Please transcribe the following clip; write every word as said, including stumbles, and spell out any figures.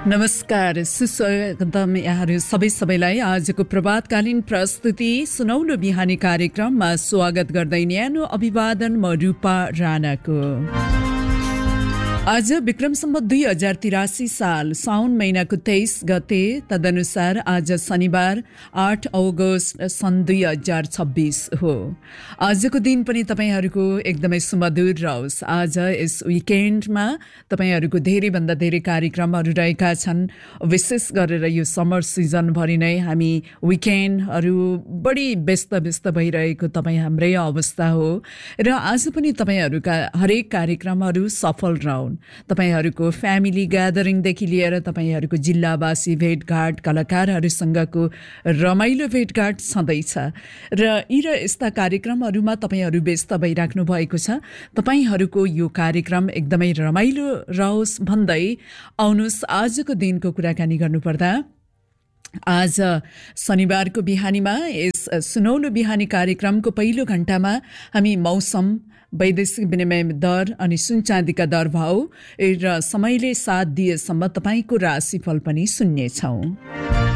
नमस्कार, सुस्वागतम यहाँहरू सबै सबैलाई आजको प्रभातकालीन प्रस्तुति सुनौलो बिहानी कार्यक्रममा स्वागत गर्दै न्यानो अभिवादन म रूपा राणाको। आज विक्रम सम्वत दुई हजार तिरासी साल साउन महिनाको तेइस गते, तदनुसार आज शनिबार आठ अगस्त सन् दुई हजार छब्बीस हो। आजको दिन पनि तपाईहरूको एकदमै सुमधुर रहोस्। आज यस विकेन्डमा तपाईहरूको धेरैभन्दा धेरै कार्यक्रमहरू रहेका छन्। विशेष गरेर यो समर सिजनभरि नै हामी विकेन्डहरू बढी व्यस्त व्यस्त भइरहेको तपाईँ हाम्रै अवस्था हो र आज पनि तपाईहरूका हरेक कार्यक्रमहरू सफल रहन्। तपाईहरूको फ्यामिली ग्यादरिङदेखि लिएर तपाईहरूको जिल्लावासी भेटघाट, कलाकारहरूसँगको रमाइलो भेटघाट छँदैछ र यी र यस्ता कार्यक्रमहरूमा तपाईहरू व्यस्त भइराख्नु भएको छ। तपाईहरूको यो कार्यक्रम एकदमै रमाइलो रहोस् भन्दै आउनुहोस् आजको दिनको कुराकानी गर्नुपर्दा आज शनिबारको बिहानीमा यस सुनौलो बिहानी कार्यक्रमको पहिलो घण्टामा हामी मौसम, वैदेशिक विनिमय दर अनि सुन चाँदीका दर भाव र समयले साथ दिएसम्म तपाईको राशिफल पनि सुन्नेछौँ।